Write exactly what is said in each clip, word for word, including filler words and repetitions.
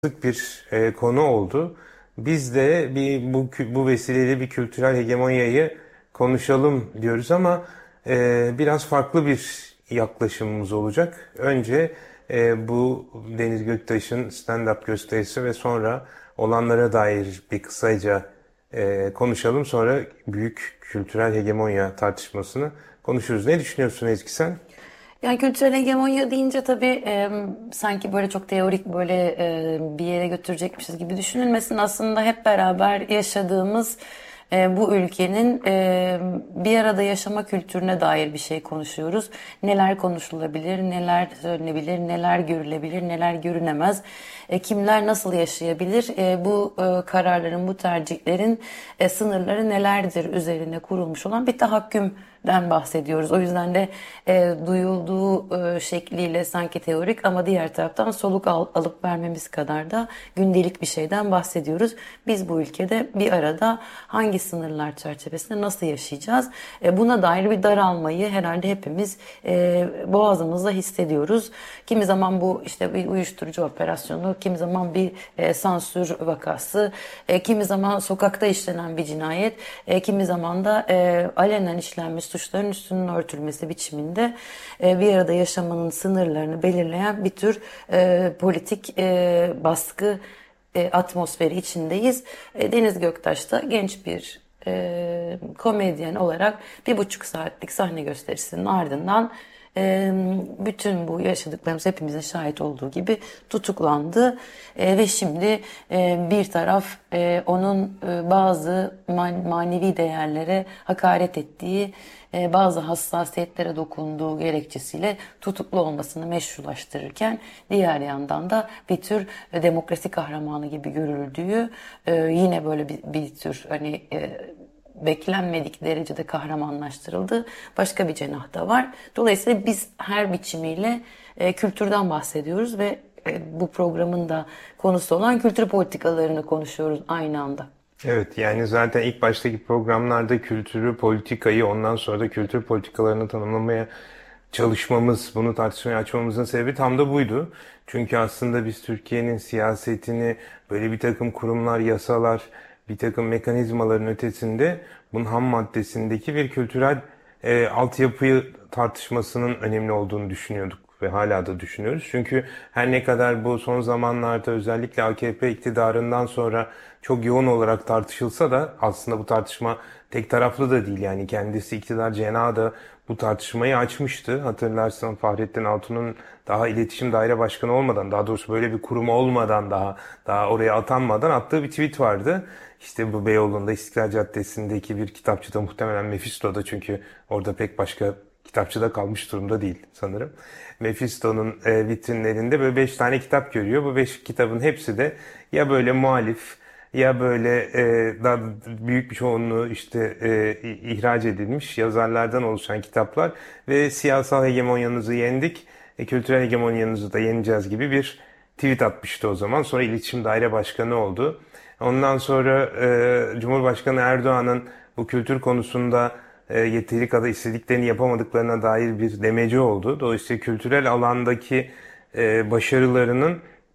bir e, konu oldu. Biz de bir bu kü- bu vesileyle bir kültürel hegemonyayı konuşalım diyoruz ama e, biraz farklı bir yaklaşımımız olacak. Önce e, bu Deniz Göktaş'ın stand-up gösterisi ve sonra olanlara dair bir kısaca e, konuşalım. Sonra büyük kültürel hegemonya tartışmasını konuşuruz. Ne düşünüyorsun Ezgi sen? Yani kültürel hegemonya deyince tabii e, sanki böyle çok teorik böyle e, bir yere götürecekmişiz gibi düşünülmesin. Aslında hep beraber yaşadığımız e, bu ülkenin e, bir arada yaşama kültürüne dair bir şey konuşuyoruz. Neler konuşulabilir, neler söylenebilir, neler görülebilir, neler görünemez. E, kimler nasıl yaşayabilir? E, bu e, kararların, bu tercihlerin e, sınırları nelerdir üzerine kurulmuş olan bir tahakküm den bahsediyoruz. O yüzden de e, duyulduğu e, şekliyle sanki teorik ama diğer taraftan soluk al, alıp vermemiz kadar da gündelik bir şeyden bahsediyoruz. Biz bu ülkede bir arada hangi sınırlar çerçevesinde nasıl yaşayacağız? E, buna dair bir daralmayı herhalde hepimiz e, boğazımızda hissediyoruz. Kimi zaman bu işte bir uyuşturucu operasyonu, kimi zaman bir e, sansür vakası, e, kimi zaman sokakta işlenen bir cinayet, e, kimi zaman da e, alenen işlenmiş suçların üstünün örtülmesi biçiminde e, bir arada yaşamanın sınırlarını belirleyen bir tür e, politik e, baskı e, atmosferi içindeyiz. E, Deniz Göktaş da genç bir e, komedyen olarak bir buçuk saatlik sahne gösterisinin ardından e, bütün bu yaşadıklarımız hepimizin şahit olduğu gibi tutuklandı. E, ve şimdi e, bir taraf e, onun e, bazı man- manevi değerlere hakaret ettiği, e, bazı hassasiyetlere dokunduğu gerekçesiyle tutuklu olmasını meşrulaştırırken diğer yandan da bir tür e, demokrasi kahramanı gibi görüldüğü, e, yine böyle bir, bir tür hani e, beklenmedik derecede kahramanlaştırıldı. Başka bir cenah da var. Dolayısıyla biz her biçimiyle e, kültürden bahsediyoruz ve e, bu programın da konusu olan kültür politikalarını konuşuyoruz aynı anda. Evet, yani zaten ilk baştaki programlarda kültürü, politikayı, ondan sonra da kültür politikalarını tanımlamaya çalışmamız, bunu tartışmaya açmamızın sebebi tam da buydu. Çünkü aslında biz Türkiye'nin siyasetini böyle bir takım kurumlar, yasalar, bir takım mekanizmaların ötesinde bunun ham maddesindeki bir kültürel e, altyapıyı tartışmasının önemli olduğunu düşünüyorduk ve hala da düşünüyoruz. Çünkü her ne kadar bu son zamanlarda özellikle A K P iktidarından sonra çok yoğun olarak tartışılsa da aslında bu tartışma tek taraflı da değil. Yani kendisi iktidar cenahı da bu tartışmayı açmıştı. Hatırlarsan Fahrettin Altun'un daha iletişim daire başkanı olmadan, daha doğrusu böyle bir kurum olmadan daha daha oraya atanmadan attığı bir tweet vardı. İşte bu Beyoğlu'nda İstiklal Caddesi'ndeki bir kitapçıda, muhtemelen Mephisto'da, çünkü orada pek başka kitapçıda kalmış durumda değil sanırım. Mephisto'nun e, vitrinlerinde böyle beş tane kitap görüyor. Bu beş kitabın hepsi de ya böyle muhalif, ya böyle e, daha büyük bir çoğunluğu işte e, ihraç edilmiş yazarlardan oluşan kitaplar ve siyasal hegemonyanızı yendik, e, kültürel hegemonyanızı da yeneceğiz gibi bir tweet atmıştı o zaman. Sonra İletişim Daire Başkanı oldu. Ondan sonra e, Cumhurbaşkanı Erdoğan'ın bu kültür konusunda e, yeteri kadar istediklerini yapamadıklarına dair bir demeci oldu. Dolayısıyla kültürel alandaki e, başarılarının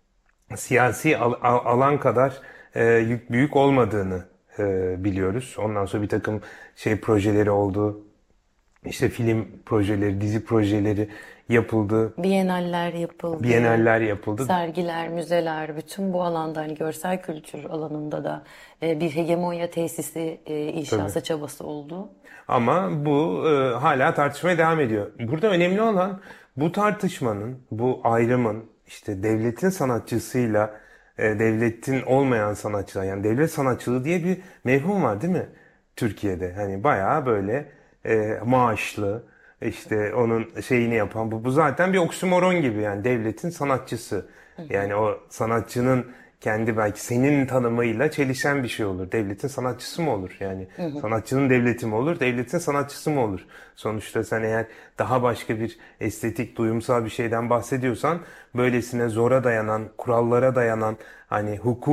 siyasi al- al- alan kadar e, yük- büyük olmadığını e, biliyoruz. Ondan sonra bir takım şey projeleri oldu. İşte film projeleri, dizi projeleri yapıldı. Biyenaller yapıldı, Biyenaller yapıldı. sergiler, müzeler, bütün bu alanda hani görsel kültür alanında da e, bir hegemonya tesisi e, Tabii. inşası çabası oldu. Ama bu e, hala tartışmaya devam ediyor. Burada önemli olan bu tartışmanın, bu ayrımın işte devletin sanatçısıyla e, devletin olmayan sanatçılar, yani devlet sanatçılığı diye bir mevhum var değil mi Türkiye'de? Hani bayağı böyle e, maaşlı, işte onun şeyini yapan, bu, bu zaten bir oksimoron gibi, yani devletin sanatçısı. Yani o sanatçının kendi belki senin tanımıyla çelişen bir şey olur. Devletin sanatçısı mı olur? Yani sanatçının devleti mi olur? Devletin sanatçısı mı olur? Sonuçta sen eğer daha başka bir estetik, duyumsal bir şeyden bahsediyorsan, böylesine zora dayanan, kurallara dayanan, hani hukuk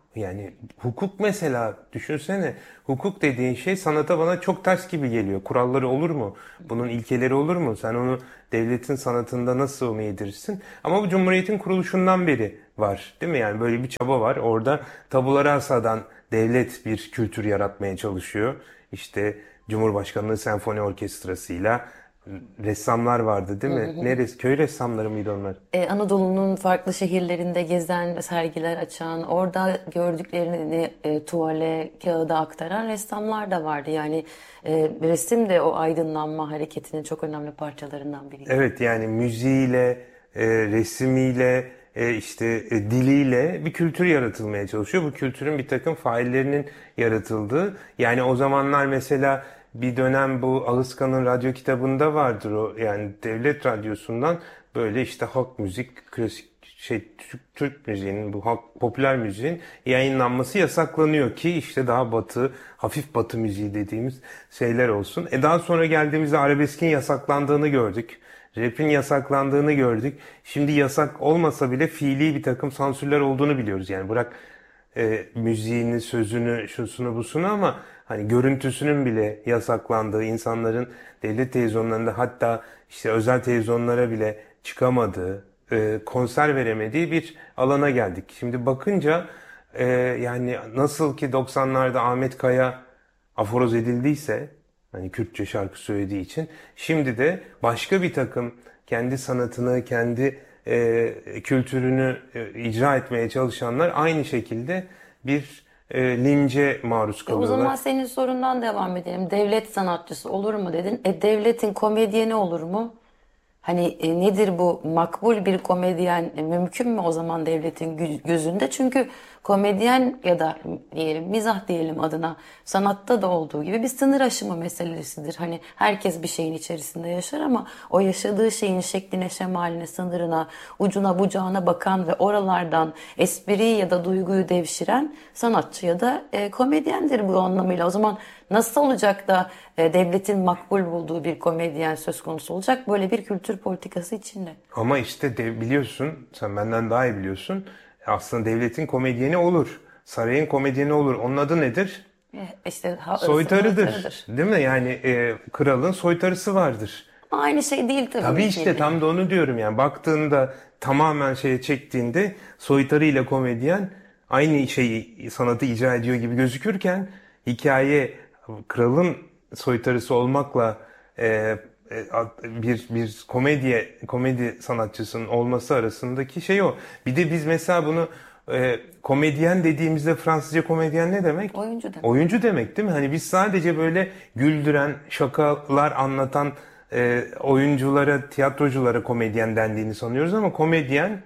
Yani hukuk mesela düşünsene, hukuk dediğin şey sanata bana çok ters gibi geliyor. Kuralları olur mu? Bunun ilkeleri olur mu? Sen onu devletin sanatında nasıl onu yedirirsin? Ama bu Cumhuriyet'in kuruluşundan beri var, değil mi? Yani böyle bir çaba var. Orada tabula rasadan devlet bir kültür yaratmaya çalışıyor. İşte Cumhurbaşkanlığı Senfoni Orkestrası'yla ressamlar vardı, değil mi? Neresi? Köy ressamları mıydı onlar? Ee, Anadolu'nun farklı şehirlerinde gezen ve sergiler açan, orada gördüklerini e, tuvale, kağıda aktaran ressamlar da vardı. Yani e, resim de o aydınlanma hareketinin çok önemli parçalarından biriydi. Evet, yani müziğiyle, e, resimiyle, e, işte e, diliyle bir kültür yaratılmaya çalışıyor. Bu kültürün bir takım faillerinin yaratıldığı. Yani o zamanlar mesela bir dönem bu Ağızkan'ın radyo kitabında vardır o. Yani devlet radyosundan böyle işte halk müzik, klasik şey Türk, Türk müziğinin, bu halk popüler müziğin yayınlanması yasaklanıyor ki işte daha batı, hafif batı müziği dediğimiz şeyler olsun. E daha sonra geldiğimizde arabeskin yasaklandığını gördük. Rap'in yasaklandığını gördük. Şimdi yasak olmasa bile fiili bir takım sansürler olduğunu biliyoruz. Yani bırak e, müziğini, sözünü, şusunu busunu, ama hani görüntüsünün bile yasaklandığı, insanların devlet televizyonlarında, hatta işte özel televizyonlara bile çıkamadığı, e, konser veremediği bir alana geldik. Şimdi bakınca e, yani nasıl ki doksanlarda Ahmet Kaya aforoz edildiyse, hani Kürtçe şarkı söylediği için, şimdi de başka bir takım kendi sanatını, kendi e, kültürünü e, icra etmeye çalışanlar aynı şekilde bir e, lince maruz E, o zaman kalıyorlar. senin sorundan devam edelim. Devlet sanatçısı olur mu dedin. E devletin komedyeni olur mu? Hani e, nedir bu makbul bir komedyen, e, mümkün mü o zaman devletin gü- gözünde? Çünkü komedyen ya da diyelim mizah diyelim adına, sanatta da olduğu gibi bir sınır aşımı meselesidir. Hani herkes bir şeyin içerisinde yaşar ama o yaşadığı şeyin şekline, şemaline, sınırına, ucuna bucağına bakan ve oralardan espriyi ya da duyguyu devşiren sanatçı ya da e, komedyendir bu anlamıyla. O zaman nasıl olacak da e, devletin makbul bulduğu bir komedyen söz konusu olacak böyle bir kültür politikası içinde? Ama işte de, biliyorsun, sen benden daha iyi biliyorsun. Aslında devletin komedyeni olur. Sarayın komedyeni olur. Onun adı nedir? E, işte ha, Soytarıdır. soytarıdır. Değil mi? Yani e, kralın soytarısı vardır. Ama aynı şey değil tabii Tabii işte ülkeyle. tam da onu diyorum, yani baktığında tamamen şeye çektiğinde soytarı ile komedyen aynı şeyi, sanatı icra ediyor gibi gözükürken, hikaye kralın soytarısı olmakla e, e, bir bir komedi komedi sanatçısının olması arasındaki şey o. Bir de biz mesela bunu e, komedyen dediğimizde, Fransızca komedyen ne demek? Oyuncu demek. Oyuncu demek, değil mi? Hani biz sadece böyle güldüren, şakalar anlatan e, oyunculara, tiyatroculara komedyen dendiğini sanıyoruz, ama komedyen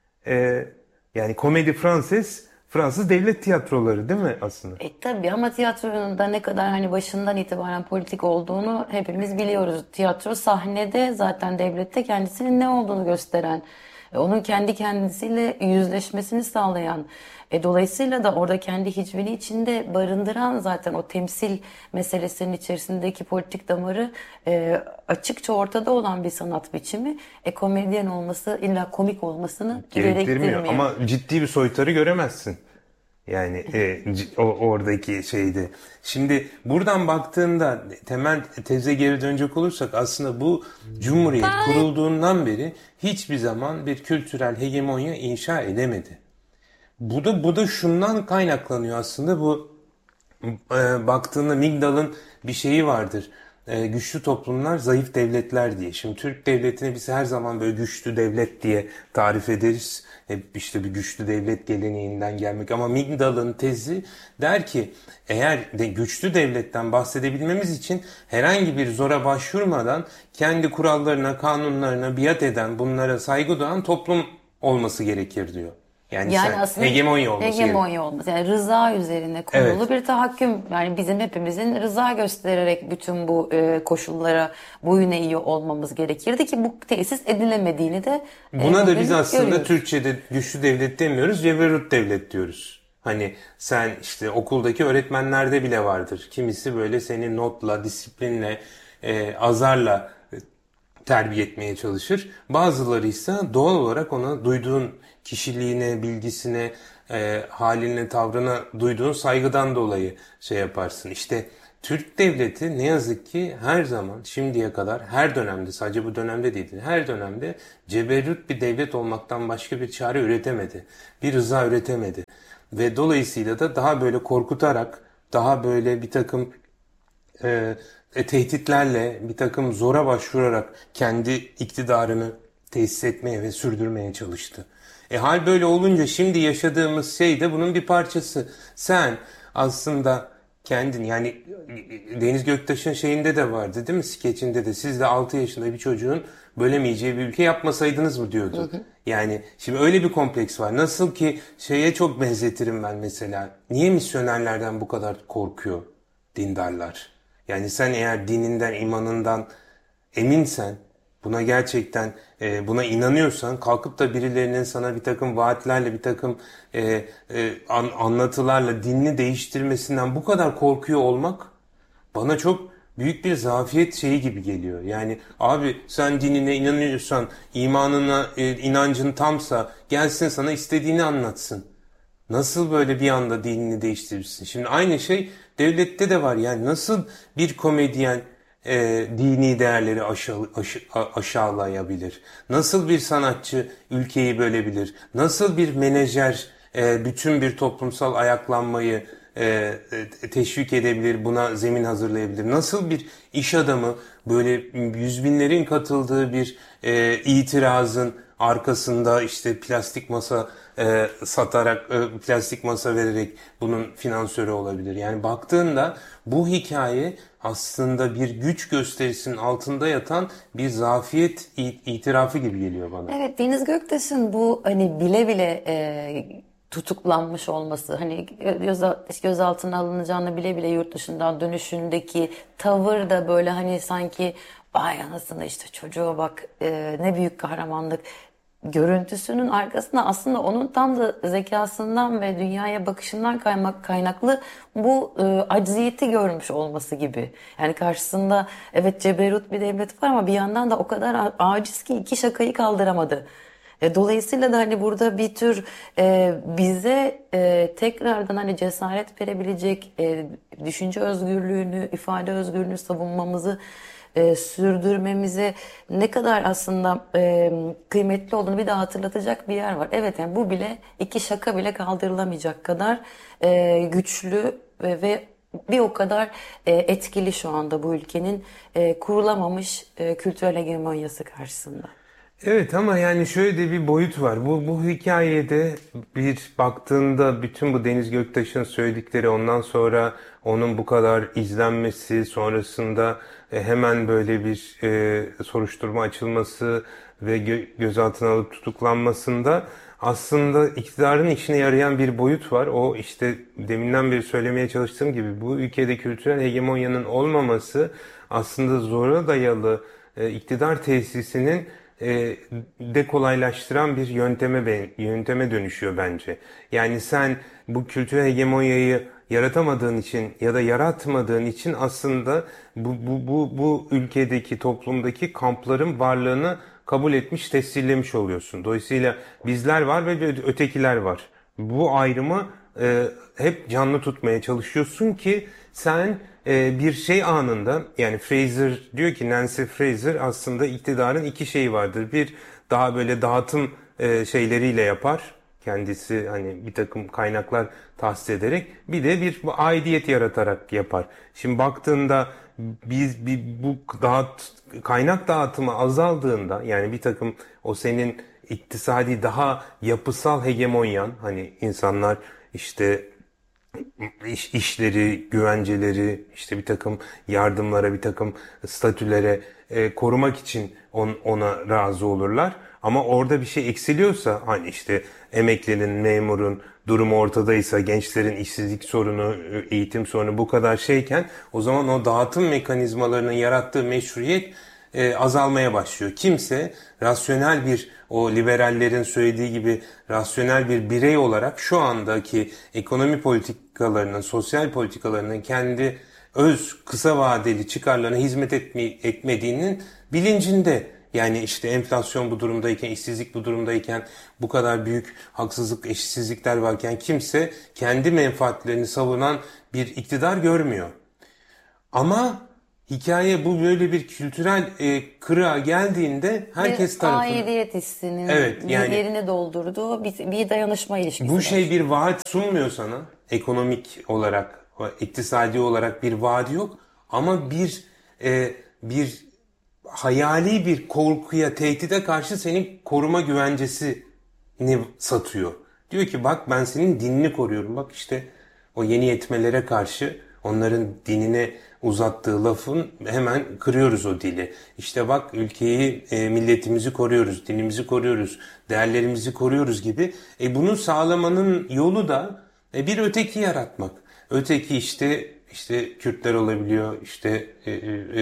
e, yani komedi Fransız, Fransız devlet tiyatroları, değil mi aslında? E tabii ama tiyatronun da ne kadar hani başından itibaren politik olduğunu hepimiz biliyoruz. Tiyatro sahnede zaten devlette kendisinin ne olduğunu gösteren, e, onun kendi kendisiyle yüzleşmesini sağlayan, e, dolayısıyla da orada kendi hicvini içinde barındıran, zaten o temsil meselesinin içerisindeki politik damarı e, açıkça ortada olan bir sanat biçimi. E, komedyen olması illa komik olmasını Gerektirmiyor, gerektirmiyor. ama ciddi bir soytarı göremezsin. Yani e, c- o, oradaki şeydi. Şimdi buradan baktığında, temel teze geri dönecek olursak, aslında bu Cumhuriyet kurulduğundan beri hiçbir zaman bir kültürel hegemonya inşa edemedi. Bu da bu da şundan kaynaklanıyor aslında. Bu e, baktığında Migdal'ın bir şeyi vardır. E, güçlü toplumlar, zayıf devletler diye. Şimdi Türk devletini biz her zaman böyle güçlü devlet diye tarif ederiz. Hep işte bir güçlü devlet geleneğinden gelmek. Ama Migdal'ın tezi der ki, eğer de güçlü devletten bahsedebilmemiz için herhangi bir zora başvurmadan kendi kurallarına, kanunlarına biat eden, bunlara saygı duyan toplum olması gerekir diyor. Yani, Yani sen aslında hegemonya olması gerekir. hegemonya olması. Yani rıza üzerine kurulu Evet. bir tahakküm. Yani bizim hepimizin rıza göstererek bütün bu e, koşullara boyun eğiyor olmamız gerekirdi ki bu tesis edilemediğini de e, Buna da bugün biz aslında görüyoruz. Türkçe'de güçlü devlet demiyoruz, ceberut devlet diyoruz. Hani sen işte okuldaki öğretmenlerde bile vardır. Kimisi böyle seni notla, disiplinle, e, azarla e, terbiye etmeye çalışır. Bazıları ise doğal olarak ona duyduğun kişiliğine, bilgisine, e, haline, tavrına duyduğun saygıdan dolayı şey yaparsın. İşte Türk devleti ne yazık ki her zaman şimdiye kadar her dönemde, sadece bu dönemde değil, her dönemde ceberrut bir devlet olmaktan başka bir çare üretemedi. Bir rıza üretemedi. Ve dolayısıyla da daha böyle korkutarak, daha böyle bir takım e, e, tehditlerle, bir takım zora başvurarak kendi iktidarını tesis etmeye ve sürdürmeye çalıştı. E hal böyle olunca şimdi yaşadığımız şey de bunun bir parçası. Sen aslında kendin, yani Deniz Göktaş'ın şeyinde de vardı değil mi? Skeçinde de siz de altı yaşında bir çocuğun bölemeyeceği bir ülke yapmasaydınız mı diyordu. Hı hı. Yani şimdi öyle bir kompleks var. Nasıl ki şeye çok benzetirim ben mesela. Niye misyonerlerden bu kadar korkuyor dindarlar? Yani sen eğer dininden, imanından eminsen, buna gerçekten e, buna inanıyorsan, kalkıp da birilerinin sana bir takım vaatlerle, bir takım e, e, an, anlatılarla dinini değiştirmesinden bu kadar korkuyor olmak bana çok büyük bir zafiyet şeyi gibi geliyor. Yani abi sen dinine inanıyorsan, imanına e, inancın tamsa gelsin sana istediğini anlatsın. Nasıl böyle bir anda dinini değiştirirsin? Şimdi aynı şey devlette de var. Yani nasıl bir komedyen e, dini değerleri aşağı, aşı- aşağılayabilir? Nasıl bir sanatçı ülkeyi bölebilir? Nasıl bir menajer e, bütün bir toplumsal ayaklanmayı e, e, teşvik edebilir, buna zemin hazırlayabilir? Nasıl bir iş adamı böyle yüz binlerin katıldığı bir e, itirazın arkasında işte plastik masa e, satarak, e, plastik masa vererek bunun finansörü olabilir? Yani baktığında bu hikaye aslında bir güç gösterisinin altında yatan bir zafiyet itirafı gibi geliyor bana. Evet, Deniz Göktaş'ın bu hani bile bile e, tutuklanmış olması, hani göz, gözaltına alınacağını bile bile yurt dışından dönüşündeki tavır da böyle hani sanki vay anasını işte çocuğa bak e, ne büyük kahramanlık görüntüsünün arkasında aslında onun tam da zekasından ve dünyaya bakışından kaymak kaynaklı bu e, acziyeti görmüş olması gibi. Yani karşısında evet ceberut bir devlet var ama bir yandan da o kadar aciz ki iki şakayı kaldıramadı. E, dolayısıyla da hani burada bir tür e, bize e, tekrardan hani cesaret verebilecek e, düşünce özgürlüğünü, ifade özgürlüğünü savunmamızı e, sürdürmemize ne kadar aslında e, kıymetli olduğunu bir daha hatırlatacak bir yer var. Evet, yani bu bile iki şaka bile kaldırılamayacak kadar e, güçlü ve, ve bir o kadar e, etkili şu anda bu ülkenin e, kurulamamış e, kültürel hegemonyası karşısında. Evet ama yani şöyle de bir boyut var. Bu, bu hikayede bir baktığında bütün bu Deniz Göktaş'ın söyledikleri, ondan sonra onun bu kadar izlenmesi, sonrasında e, hemen böyle bir e, soruşturma açılması ve gö gözaltına alıp tutuklanmasında aslında iktidarın işine yarayan bir boyut var. O işte deminden beri söylemeye çalıştığım gibi bu ülkede kültürel hegemonyanın olmaması aslında zora dayalı e, iktidar tesisinin e, de kolaylaştıran bir yönteme yönteme dönüşüyor bence. Yani sen bu kültürel hegemonyayı yaratamadığın için ya da yaratmadığın için aslında bu bu bu bu ülkedeki toplumdaki kampların varlığını kabul etmiş, tescillemiş oluyorsun. Dolayısıyla bizler var ve ötekiler var. Bu ayrımı e, hep canlı tutmaya çalışıyorsun ki sen e, bir şey anında, yani Fraser diyor ki, Nancy Fraser aslında iktidarın iki şeyi vardır. Bir, daha böyle dağıtım e, şeyleriyle yapar. Kendisi hani bir takım kaynaklar tahsis ederek, bir de bir aidiyet yaratarak yapar. Şimdi baktığında biz bir, bu dağıt, kaynak dağıtımı azaldığında, yani bir takım o senin iktisadi daha yapısal hegemonyan, hani insanlar işte iş, işleri, güvenceleri, işte bir takım yardımlara, bir takım statülere e, korumak için on, ona razı olurlar. Ama orada bir şey eksiliyorsa, hani işte emeklinin, memurun durumu ortadaysa, gençlerin işsizlik sorunu, eğitim sorunu bu kadar şeyken, o zaman o dağıtım mekanizmalarının yarattığı meşruiyet e, azalmaya başlıyor. Kimse rasyonel bir, o liberallerin söylediği gibi rasyonel bir birey olarak şu andaki ekonomi politikalarının, sosyal politikalarının kendi öz kısa vadeli çıkarlarına hizmet etme, etmediğinin bilincinde. Yani işte enflasyon bu durumdayken, işsizlik bu durumdayken, bu kadar büyük haksızlık, eşitsizlikler varken kimse kendi menfaatlerini savunan bir iktidar görmüyor. Ama hikaye bu böyle bir kültürel e, kırığa geldiğinde herkes Bir tarafından... aidiyet hissinin Evet, yani yerini doldurduğu bir, bir dayanışma ilişkisi bu var. şey bir vaat sunmuyor sana. Ekonomik olarak, iktisadi olarak bir vaat yok. Ama bir e, bir hayali bir korkuya, tehdide karşı senin koruma güvencesini satıyor. Diyor ki bak ben senin dinini koruyorum. Bak işte o yeni yetmelere karşı onların dinine uzattığı lafın hemen kırıyoruz o dili. İşte bak ülkeyi, e, milletimizi koruyoruz, dinimizi koruyoruz, değerlerimizi koruyoruz gibi. E, bunu sağlamanın yolu da e, bir öteki yaratmak. Öteki işte işte Kürtler olabiliyor, işte e, e,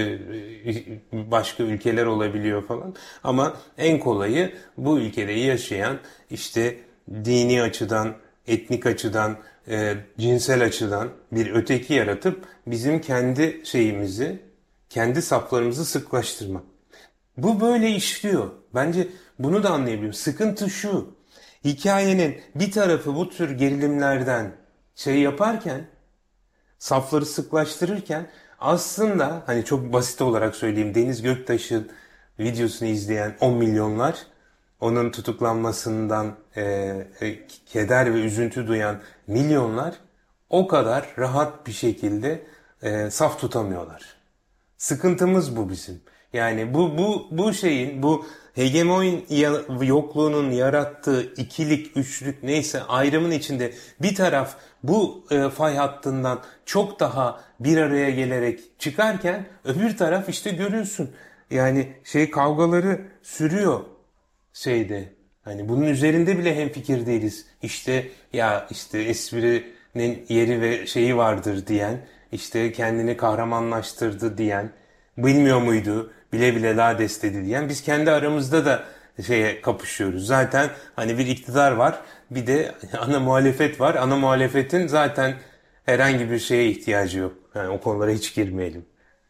e, başka ülkeler olabiliyor falan. Ama en kolayı bu ülkede yaşayan işte dini açıdan, etnik açıdan, e, cinsel açıdan bir öteki yaratıp bizim kendi şeyimizi, kendi saflarımızı sıklaştırmak. Bu böyle işliyor. Bence bunu da anlayabiliyorum. Sıkıntı şu. Hikayenin bir tarafı bu tür gerilimlerden şey yaparken, safları sıklaştırırken aslında hani çok basit olarak söyleyeyim Deniz Göktaş'ın videosunu izleyen on milyonlar, onun tutuklanmasından e, e, keder ve üzüntü duyan milyonlar o kadar rahat bir şekilde e, saf tutamıyorlar. Sıkıntımız bu bizim. Yani bu bu bu şeyin, bu hegemonya yokluğunun yarattığı ikilik, üçlük neyse ayrımın içinde bir taraf bu e, fay hattından çok daha bir araya gelerek çıkarken öbür taraf işte görüyorsun. Yani şey kavgaları sürüyor şeyde. Hani bunun üzerinde bile hemfikir değiliz. İşte ya işte esprinin yeri ve şeyi vardır diyen, işte kendini kahramanlaştırdı diyen, bilmiyor muydu, bile bile lades dedi diyen, biz kendi aramızda da şeye kapışıyoruz. Zaten hani bir iktidar var, bir de ana muhalefet var. Ana muhalefetin zaten herhangi bir şeye ihtiyacı yok. Yani o konulara hiç girmeyelim.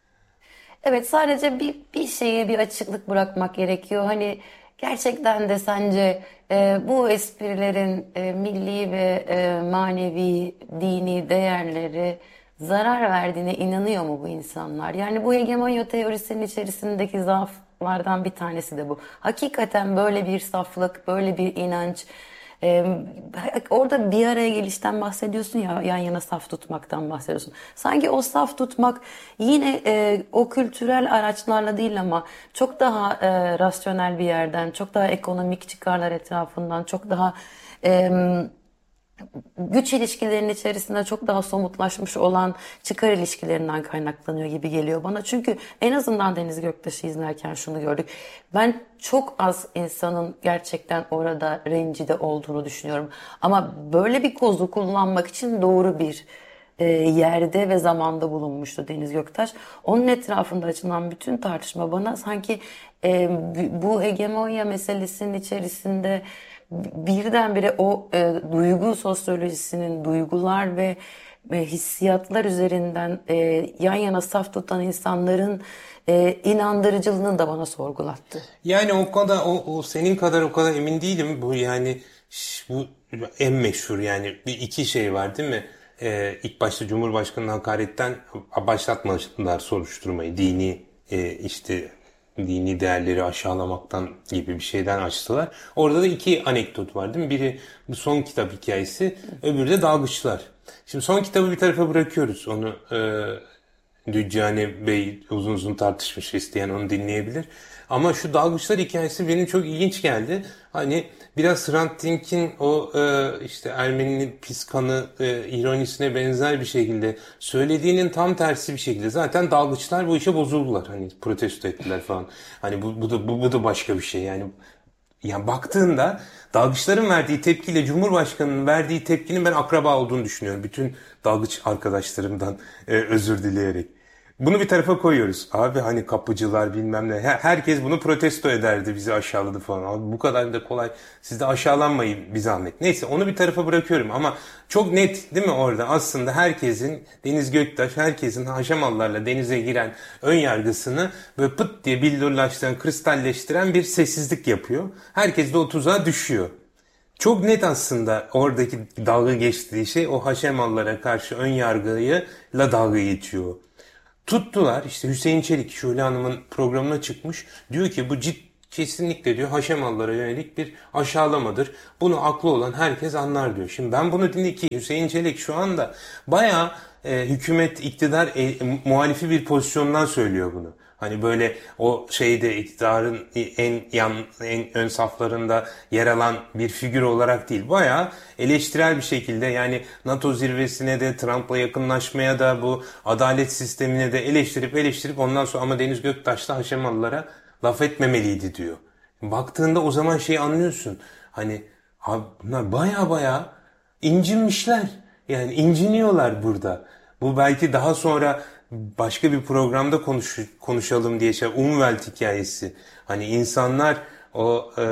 Evet, sadece bir, bir şeye bir açıklık bırakmak gerekiyor. Hani gerçekten de sence e, bu esprilerin e, milli ve e, manevi, dini değerleri zarar verdiğine inanıyor mu bu insanlar? Yani bu hegemonya teorisinin içerisindeki zaaflardan bir tanesi de bu. Hakikaten böyle bir saflık, böyle bir inanç, ee, orada bir araya gelişten bahsediyorsun ya, yan yana saf tutmaktan bahsediyorsun. Sanki o saf tutmak yine e, o kültürel araçlarla değil ama çok daha e, rasyonel bir yerden, çok daha ekonomik çıkarlar etrafından, çok daha e, güç ilişkilerinin içerisinde çok daha somutlaşmış olan çıkar ilişkilerinden kaynaklanıyor gibi geliyor bana. Çünkü en azından Deniz Göktaş'ı izlerken şunu gördük. Ben çok az insanın gerçekten orada rencide olduğunu düşünüyorum. Ama böyle bir kozu kullanmak için doğru bir e, yerde ve zamanda bulunmuştu Deniz Göktaş. Onun etrafında açılan bütün tartışma bana sanki e, bu hegemonya meselesinin içerisinde birdenbire o e, duygu sosyolojisinin, duygular ve e, hissiyatlar üzerinden e, yan yana saf tutan insanların e, inandırıcılığını da bana sorgulattı. Yani o kadar o, o senin kadar o kadar emin değilim. Bu yani ş- bu en meşhur yani bir iki şey var değil mi? Ee, ilk başta Cumhurbaşkanı'nın hakaretten başlatmadılar soruşturmayı. Dini e, işte dini değerleri aşağılamaktan gibi bir şeyden açtılar. Orada da iki anekdot var değil mi? Biri bu son kitap hikayesi, öbürü de dalgıçlar. Şimdi son kitabı bir tarafa bırakıyoruz. Onu e, Düccani Bey uzun uzun tartışmış, isteyen onu dinleyebilir. Ama şu dalgıçlar hikayesi benim çok ilginç geldi. Hani biraz Hrant Dink'in o e, işte Ermeninin pis kanı e, ironisine benzer bir şekilde söylediğinin tam tersi bir şekilde. Zaten dalgıçlar bu işe bozuldular. Hani protesto ettiler falan. Hani bu, bu da bu, bu da başka bir şey. Yani yani baktığında dalgıçların verdiği tepkiyle Cumhurbaşkanı'nın verdiği tepkinin ben akraba olduğunu düşünüyorum. Bütün dalgıç arkadaşlarımdan e, özür dileyerek. Bunu bir tarafa koyuyoruz. Abi hani kapıcılar bilmem ne. Herkes bunu protesto ederdi, bizi aşağıladı falan. Abi bu kadar da kolay. Siz de aşağılanmayın bir zahmet. Neyse, onu bir tarafa bırakıyorum ama çok net değil mi orada? Aslında herkesin, Deniz Göktaş herkesin haşamallarla denize giren ön yargısını böyle pıt diye billurlaştıran, kristalleştiren bir sessizlik yapıyor. Herkes de o tuzağa düşüyor. Çok net aslında oradaki dalga geçtiği şey, o haşemallara karşı ön yargıyla dalga geçiyor. Tuttular işte, Hüseyin Çelik Şule Hanım'ın programına çıkmış. Diyor ki bu cid, kesinlikle diyor Haşemallara yönelik bir aşağılamadır. Bunu aklı olan herkes anlar diyor. Şimdi ben bunu dinle ki Hüseyin Çelik şu anda bayağı e, hükümet, iktidar e, muhalifi bir pozisyondan söylüyor bunu. Hani böyle o şeyde iktidarın en yan, en ön saflarında yer alan bir figür olarak değil. Bayağı eleştirel bir şekilde, yani NATO zirvesine de, Trump'la yakınlaşmaya da, bu adalet sistemine de eleştirip eleştirip ondan sonra ama Deniz Göktaş da Haşemalılara laf etmemeliydi diyor. Baktığında o zaman şeyi anlıyorsun. Hani abi bunlar baya baya incinmişler. Yani inciniyorlar burada. Bu belki daha sonra başka bir programda konuş, konuşalım diye şey, Umwelt hikayesi. Hani insanlar o e,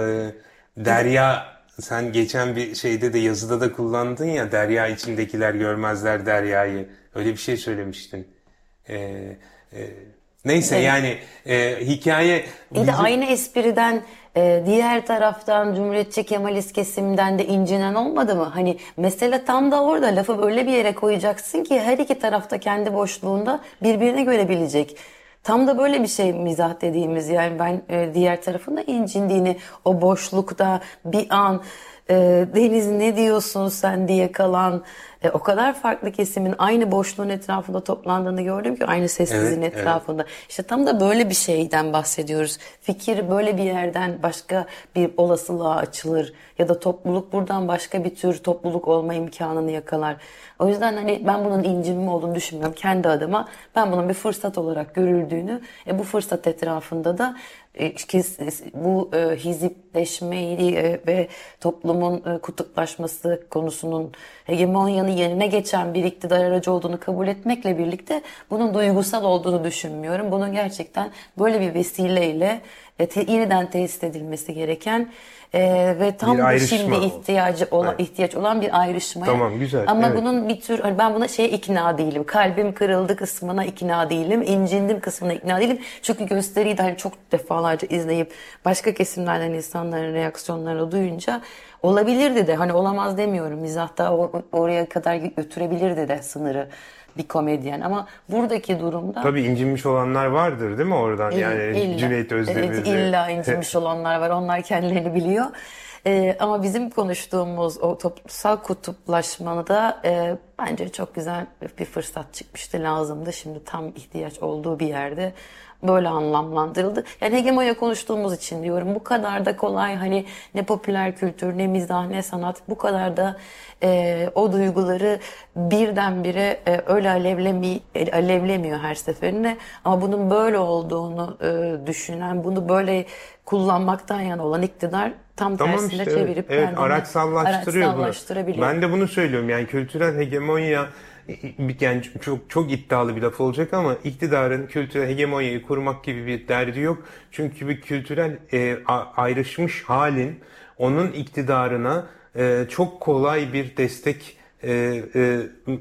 derya, sen geçen bir şeyde de, yazıda da kullandın ya, derya içindekiler görmezler deryayı. Öyle bir şey söylemiştin. E, e, neyse Evet. yani e, hikaye Bir de bizim... aynı espriden e, diğer taraftan Cumhuriyetçi Kemalist kesimden de incinen olmadı mı? Hani mesele tam da orada, lafı öyle bir yere koyacaksın ki her iki tarafta kendi boşluğunda birbirini görebilecek. Tam da böyle bir şey mizah dediğimiz, yani ben e, diğer tarafın da incindiğini, o boşlukta bir an e, Deniz ne diyorsun sen diye kalan e, o kadar farklı kesimin aynı boşluğun etrafında toplandığını gördüm ki, aynı sessizliğin Evet, evet. etrafında. İşte tam da böyle bir şeyden bahsediyoruz. Fikir böyle bir yerden başka bir olasılığa açılır ya da topluluk buradan başka bir tür topluluk olma imkanını yakalar. O yüzden hani ben bunun incinme olduğunu düşünmüyorum kendi adıma. Ben bunun bir fırsat olarak görüldüğünü, e, bu fırsat etrafında da e, kes- bu e, hizipleşmeyi e, ve toplumun e, kutuplaşması konusunun hegemonyanın yerine geçen bir iktidar aracı olduğunu kabul etmekle birlikte bunun duygusal olduğunu düşünmüyorum. Bunun gerçekten böyle bir vesileyle e, te, yeniden tesis edilmesi gereken e, ve tam Bir da ayrışma şimdi oldu. ihtiyacı olan, Evet. ihtiyaç olan bir ayrışmaya. Tamam, güzel. Ama Evet. bunun bir tür, hani ben buna şeye ikna değilim. Kalbim kırıldı kısmına ikna değilim. İncindim kısmına ikna değilim. Çünkü gösteriyi de hani çok defalarca izleyip başka kesimlerden insanların reaksiyonlarını duyunca olabilirdi de, hani olamaz demiyorum. Mizahta or- oraya kadar götürebilirdi de sınırı bir komedyen. Ama buradaki durumda Tabii incinmiş olanlar vardır değil mi oradan? Yani İlla, Cüneyt evet, Özdemir'de. illa incinmiş olanlar var. Onlar kendilerini biliyor. Ee, ama bizim konuştuğumuz o toplumsal kutuplaşmada e, bence çok güzel bir fırsat çıkmıştı, lazımdı. Şimdi tam ihtiyaç olduğu bir yerde böyle anlamlandırıldı. Yani hegemonya konuştuğumuz için diyorum, bu kadar da kolay, hani ne popüler kültür, ne mizah, ne sanat bu kadar da e, o duyguları birdenbire e, öyle alevlemi, alevlemiyor her seferinde. Ama bunun böyle olduğunu e, düşünen, bunu böyle kullanmaktan yana olan iktidar tam Tamam tersine işte, evet, çevirip evet, kendini araçsallaştırıyor bunu. araçsallaştırabiliyor. Ben de bunu söylüyorum, yani kültürel hegemonya, yani çok çok iddialı bir laf olacak ama iktidarın kültürel hegemonyayı kurmak gibi bir derdi yok. Çünkü bir kültürel e, a- ayrışmış halin onun iktidarına e, çok kolay bir destek e, e,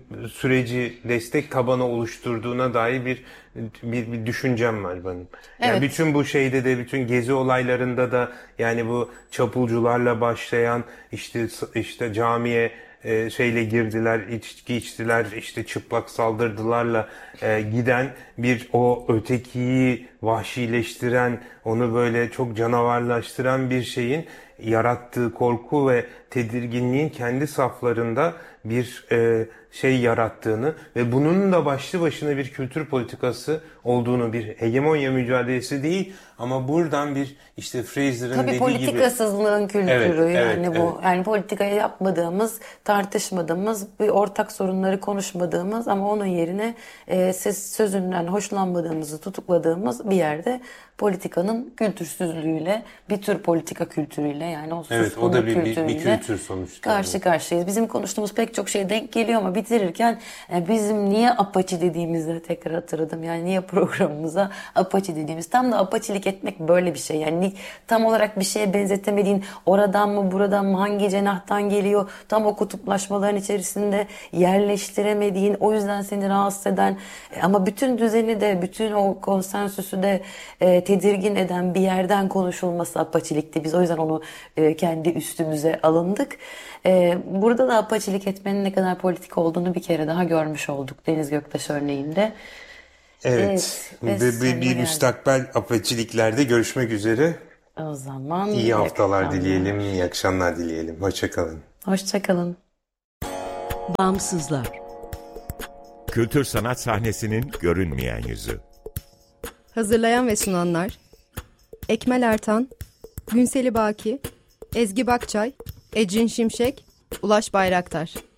süreci, destek tabanı oluşturduğuna dair bir bir, bir düşüncem var benim. Yani Evet. bütün bu şeyde de, bütün gezi olaylarında da, yani bu çapulcularla başlayan, işte işte camiye e, şeyle girdiler, içki içtiler, işte çıplak saldırdılarla e, giden bir, o ötekiyi vahşileştiren, onu böyle çok canavarlaştıran bir şeyin yarattığı korku ve tedirginliğin kendi saflarında bir e, şey yarattığını ve bunun da başlı başına bir kültür politikası olduğunu, bir hegemonya mücadelesi değil ama buradan bir, işte Fraser'ın Tabii dediği gibi, politikasızlığın kültürü, evet, evet, yani bu, yani politikayı yapmadığımız, tartışmadığımız, bir ortak sorunları konuşmadığımız ama onun yerine e, ses sözünden hoşlanmadığımızı tutukladığımız bir yerde politikanın kültürsüzlüğüyle, bir tür politika kültürüyle, yani o evet, o suskunluk da bir, bir, bir kültürüyle kültür sonuçta. karşı karşıyayız. Bizim konuştuğumuz pek pek çok şey denk geliyor ama bitirirken e, bizim niye Apache dediğimizi tekrar hatırladım. Yani niye programımıza Apache dediğimiz. Tam da Apaçilik etmek böyle bir şey. Yani tam olarak bir şeye benzetemediğin, oradan mı buradan mı hangi cenahtan geliyor, tam o kutuplaşmaların içerisinde yerleştiremediğin, o yüzden seni rahatsız eden e, ama bütün düzeni de, bütün o konsensüsü de e, tedirgin eden bir yerden konuşulması Apaçilikti. Biz o yüzden onu e, kendi üstümüze alındık. E, burada da Apaçilik etmenin ne kadar politik olduğunu bir kere daha görmüş olduk Deniz Göktaş örneğinde. Evet, Evet, ve bir, bir müstakbel apaçiliklerde görüşmek üzere. O zaman İyi haftalar akşamlar. dileyelim, iyi akşamlar dileyelim. Hoşça kalın. Hoşça kalın. Bağımsızlar. Kültür sanat sahnesinin görünmeyen yüzü. Hazırlayan ve sunanlar Ekmel Ertan, Günseli Baki, Ezgi Bakçay, Ecrin Şimşek, Ulaş Bayraktar.